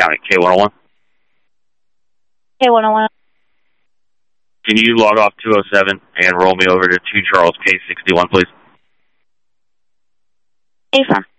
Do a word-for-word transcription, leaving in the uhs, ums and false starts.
County, K one oh one. K one oh one. Can you log off two oh seven and roll me over to two Charles K sixty-one, please? A firm.